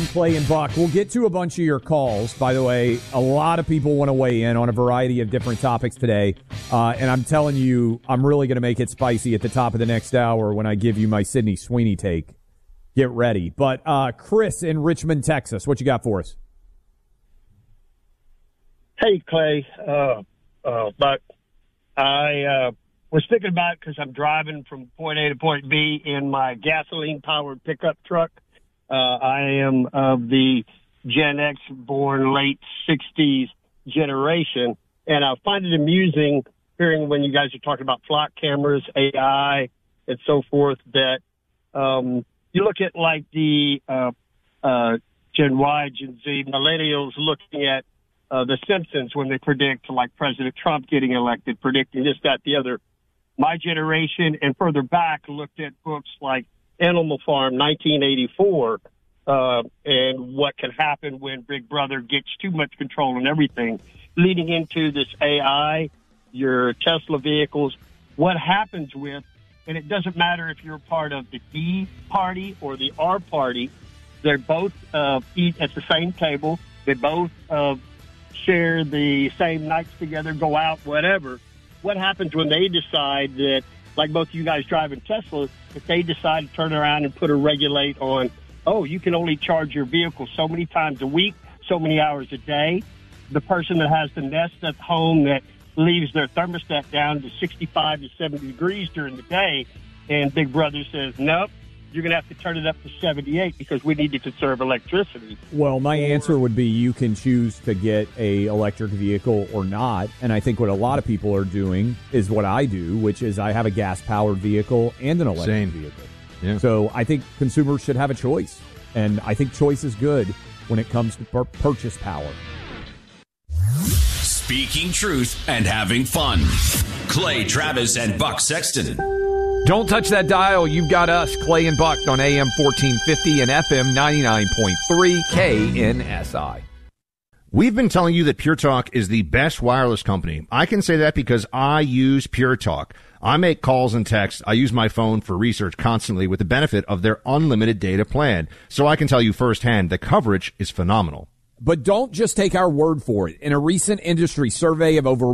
Clay and Buck. We'll get to a bunch of your calls. By the way, a lot of people want to weigh in on a variety of different topics today. And I'm telling you, I'm really going to make it spicy at the top of the next hour when I give you my Sydney Sweeney take. Get ready. But Chris in Richmond, Texas, what you got for us? Hey, Clay. Buck, I was thinking about it because I'm driving from point A to point B in my gasoline-powered pickup truck. I am of the Gen X born late 60s generation, and I find it amusing hearing when you guys are talking about flock cameras, AI, and so forth, that you look at like the Gen Y, Gen Z, millennials looking at the Simpsons when they predict like President Trump getting elected, predicting this, that, the other. My generation and further back looked at books like Animal Farm, 1984, and what can happen when Big Brother gets too much control on everything, leading into this AI, your Tesla vehicles, what happens with, and it doesn't matter if you're part of the D party or the R party, they both eat at the same table, they both share the same nights together, go out, whatever. What happens when they decide that, like both of you guys driving Teslas, if they decide to turn around and put a regulate on, oh, you can only charge your vehicle so many times a week, so many hours a day. The person that has the Nest at home that leaves their thermostat down to 65 to 70 degrees during the day, and Big Brother says, nope, you're going to have to turn it up to 78 because we need to conserve electricity. Well, my answer would be you can choose to get a electric vehicle or not. And I think what a lot of people are doing is what I do, which is I have a gas-powered vehicle and an electric vehicle. Yeah. So I think consumers should have a choice. And I think choice is good when it comes to purchase power. Speaking truth and having fun. Clay Travis and Buck Sexton. Don't touch that dial. You've got us, Clay and Buck, on AM 1450 and FM 99.3 KNSI. We've been telling you that Pure Talk is the best wireless company. I can say that because I use Pure Talk. I make calls and texts. I use my phone for research constantly with the benefit of their unlimited data plan. So I can tell you firsthand, the coverage is phenomenal. But don't just take our word for it. In a recent industry survey of over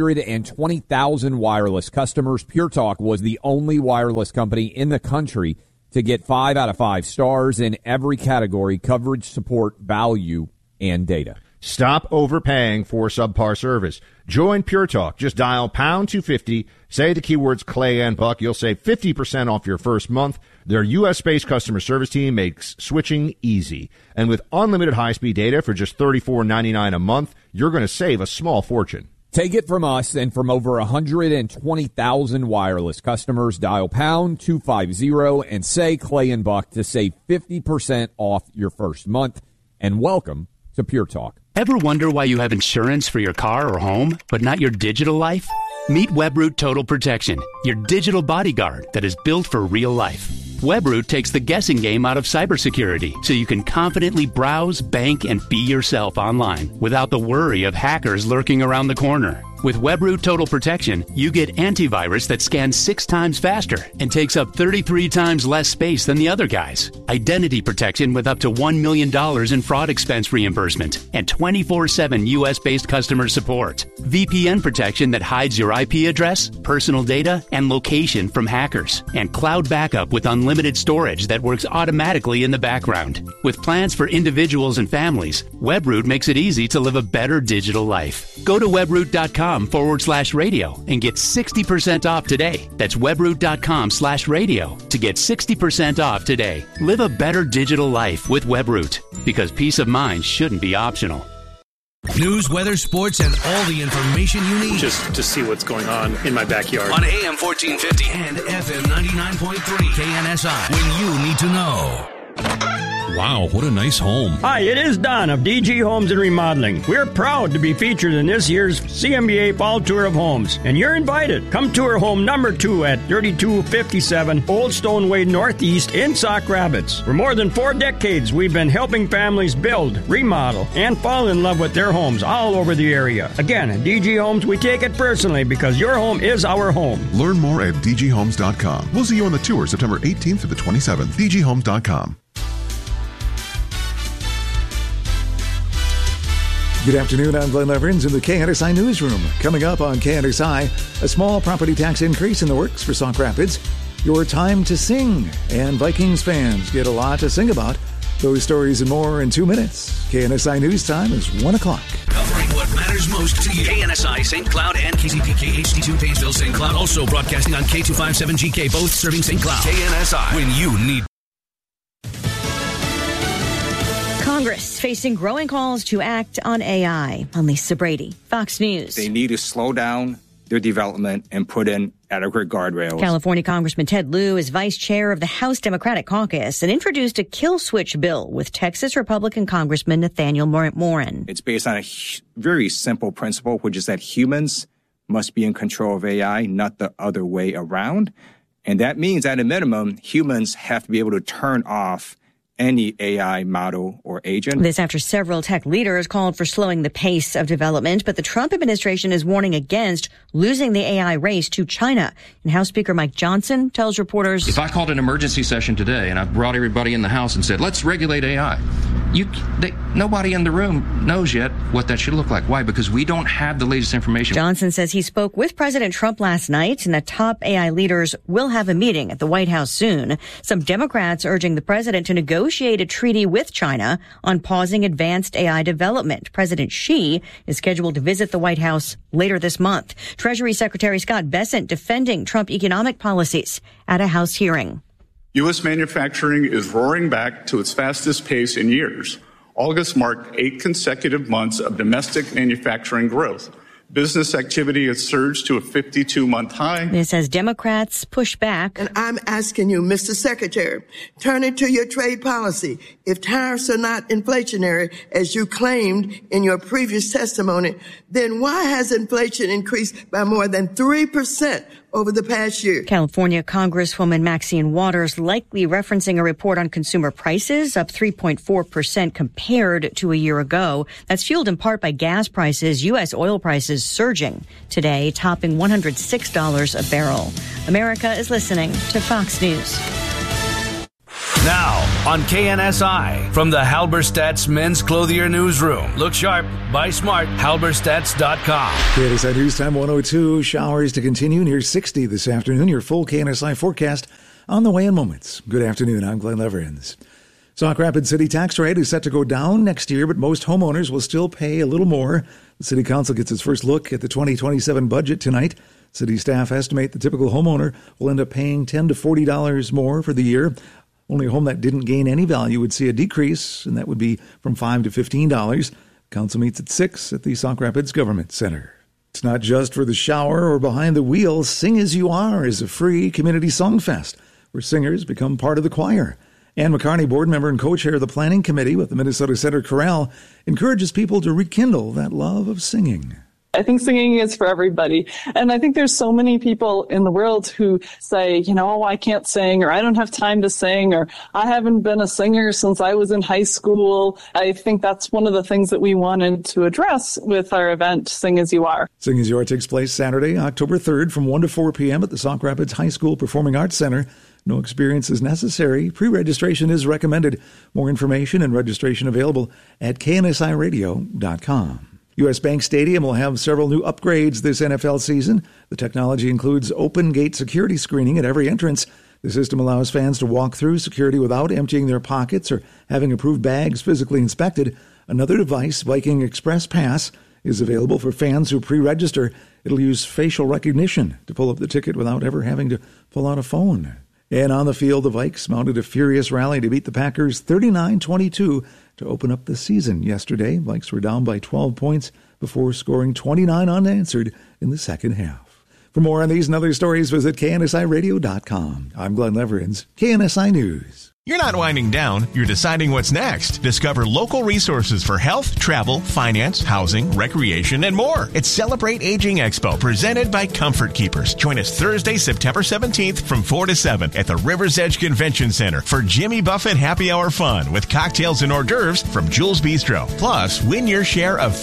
120,000 wireless customers, Pure Talk was the only wireless company in the country to get 5 out of 5 stars in every category: coverage, support, value, and data. Stop overpaying for subpar service. Join Pure Talk. Just dial pound 250, say the keywords Clay and Buck. You'll save 50% off your first month. Their U.S.-based customer service team makes switching easy. And with unlimited high-speed data for just $34.99 a month, you're going to save a small fortune. Take it from us and from over 120,000 wireless customers. Dial pound 250 and say Clay and Buck to save 50% off your first month. And welcome to Pure Talk. Ever wonder why you have insurance for your car or home, but not your digital life? Meet Webroot Total Protection, your digital bodyguard that is built for real life. Webroot takes the guessing game out of cybersecurity so you can confidently browse, bank, and be yourself online without the worry of hackers lurking around the corner. With Webroot Total Protection, you get antivirus that scans 6 times faster and takes up 33 times less space than the other guys. Identity protection with up to $1 million in fraud expense reimbursement and 24/7 U.S.-based customer support. VPN protection that hides your IP address, personal data, and location from hackers. And cloud backup with unlimited storage that works automatically in the background. With plans for individuals and families, Webroot makes it easy to live a better digital life. Go to webroot.com/radio and get 60% off today. That's webroot.com/radio to get 60% off today. Live a better digital life with Webroot, because peace of mind shouldn't be optional. News, weather, sports, and all the information you need. Just to see what's going on in my backyard. On AM 1450 and FM 99.3 KNSI. When you need to know. Wow, what a nice home. Hi, it is Don of DG Homes and Remodeling. We're proud to be featured in this year's CMBA Fall Tour of Homes, and you're invited. Come tour home number 2 at 3257 Old Stone Way Northeast in Sauk Rapids. For more than 4 decades, we've been helping families build, remodel, and fall in love with their homes all over the area. Again, at DG Homes, we take it personally because your home is our home. Learn more at dghomes.com. We'll see you on the tour September 18th to the 27th. dghomes.com. Good afternoon, I'm Glenn Leverins in the KNSI Newsroom. Coming up on KNSI, a small property tax increase in the works for Sauk Rapids, your time to sing, and Vikings fans get a lot to sing about. Those stories and more in 2 minutes. KNSI News Time is 1 o'clock. Covering what matters most to you. KNSI St. Cloud and KCPK HD2 Painesville St. Cloud. Also broadcasting on K257GK, both serving St. Cloud. KNSI, when you need. Congress facing growing calls to act on AI. I'm Lisa Brady, Fox News. They need to slow down their development and put in adequate guardrails. California Congressman Ted Lieu is vice chair of the House Democratic Caucus and introduced a kill switch bill with Texas Republican Congressman Nathaniel Morin. It's based on a very simple principle, which is that humans must be in control of AI, not the other way around. And that means, at a minimum, humans have to be able to turn off any AI model or agent. This after several tech leaders called for slowing the pace of development, but the Trump administration is warning against losing the AI race to China. And House Speaker Mike Johnson tells reporters, if I called an emergency session today and I brought everybody in the House and said, let's regulate AI, nobody in the room knows yet what that should look like. Why? Because we don't have the latest information. Johnson says he spoke with President Trump last night, and the top AI leaders will have a meeting at the White House soon. Some Democrats urging the president to negotiate a treaty with China on pausing advanced AI development. President Xi is scheduled to visit the White House later this month. Treasury Secretary Scott Bessent defending Trump economic policies at a House hearing. U.S. manufacturing is roaring back to its fastest pace in years. August marked 8 consecutive months of domestic manufacturing growth. Business activity has surged to a 52-month high. This as Democrats push back. And I'm asking you, Mr. Secretary, turn it to your trade policy. If tariffs are not inflationary, as you claimed in your previous testimony, then why has inflation increased by more than 3% over the past year? California Congresswoman Maxine Waters likely referencing a report on consumer prices up 3.4% compared to a year ago. That's fueled in part by gas prices. U.S. oil prices surging today, topping $106 a barrel. America is listening to Fox News. Now on KNSI from the Halberstadt's Men's Clothier Newsroom. Look sharp, buy smart, halberstadts.com. KNSI News Time 102. Showers to continue near 60 this afternoon. Your full KNSI forecast on the way in moments. Good afternoon. I'm Glenn Leverins. Sauk Rapids City tax rate is set to go down next year, but most homeowners will still pay a little more. The City Council gets its first look at the 2027 budget tonight. City staff estimate the typical homeowner will end up paying $10 to $40 more for the year. Only a home that didn't gain any value would see a decrease, and that would be from $5 to $15. Council meets at 6 at the Sauk Rapids Government Center. It's not just for the shower or behind the wheel. Sing As You Are is a free community song fest where singers become part of the choir. Ann McCarney, board member and co-chair of the planning committee with the Minnesota Center Chorale, encourages people to rekindle that love of singing. I think singing is for everybody. And I think there's so many people in the world who say, I can't sing, or I don't have time to sing, or I haven't been a singer since I was in high school. I think that's one of the things that we wanted to address with our event, Sing As You Are. Sing As You Are takes place Saturday, October 3rd from 1 to 4 p.m. at the Sauk Rapids High School Performing Arts Center. No experience is necessary. Pre-registration is recommended. More information and registration available at knsiradio.com. U.S. Bank Stadium will have several new upgrades this NFL season. The technology includes open gate security screening at every entrance. The system allows fans to walk through security without emptying their pockets or having approved bags physically inspected. Another device, Viking Express Pass, is available for fans who pre-register. It'll use facial recognition to pull up the ticket without ever having to pull out a phone. And on the field, the Vikes mounted a furious rally to beat the Packers 39-22 to open up the season yesterday. Vikes were down by 12 points before scoring 29 unanswered in the second half. For more on these and other stories, visit KNSIRadio.com. I'm Glenn Leverins, KNSI News. You're not winding down, you're deciding what's next. Discover local resources for health, travel, finance, housing, recreation, and more. It's Celebrate Aging Expo, presented by Comfort Keepers. Join us Thursday, September 17th from 4 to 7 at the River's Edge Convention Center for Jimmy Buffett Happy Hour fun with cocktails and hors d'oeuvres from Jules Bistro. Plus, win your share of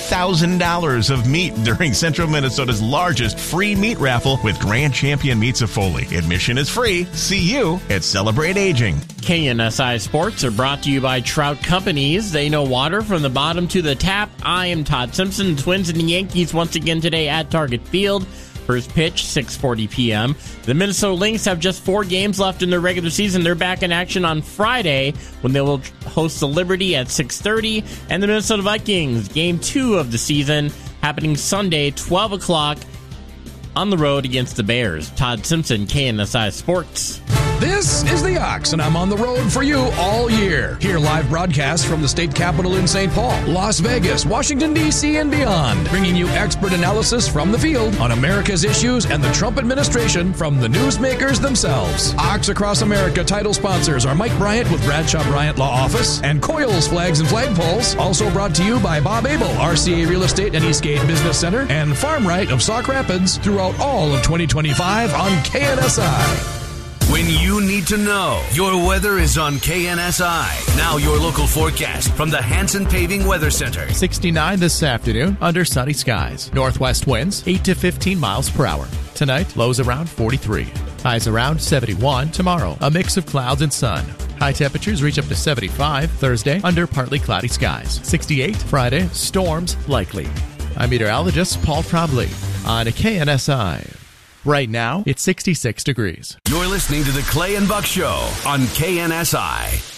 $3,000 of meat during Central Minnesota's largest free meat raffle with Grand Champion Meats of Foley. Admission is free. See you at Celebrate Aging. KNSI Sports are brought to you by Trout Companies. They know water from the bottom to the tap. I am Todd Simpson. Twins and the Yankees once again today at Target Field. First pitch, 6:40 p.m. The Minnesota Lynx have just 4 games left in their regular season. They're back in action on Friday when they will host the Liberty at 6:30. And the Minnesota Vikings, Game 2 of the season, happening Sunday, 12 o'clock on the road against the Bears. Todd Simpson, KNSI Sports. This is The Ox, and I'm on the road for you all year. Hear live broadcasts from the state capitol in St. Paul, Las Vegas, Washington, D.C., and beyond, bringing you expert analysis from the field on America's issues and the Trump administration from the newsmakers themselves. Ox Across America title sponsors are Mike Bryant with Bradshaw Bryant Law Office and Coyle's Flags and Flagpoles. Also brought to you by Bob Abel, RCA Real Estate and Eastgate Business Center, and Farm Right of Sauk Rapids throughout all of 2025 on KNSI. When you need to know, your weather is on KNSI. Now your local forecast from the Hanson Paving Weather Center. 69 this afternoon under sunny skies. Northwest winds 8 to 15 miles per hour. Tonight, lows around 43. Highs around 71. Tomorrow, a mix of clouds and sun. High temperatures reach up to 75 Thursday under partly cloudy skies. 68 Friday, storms likely. I'm meteorologist Paul Trombley on KNSI. Right now, it's 66 degrees. You're listening to the Clay and Buck Show on KNSI.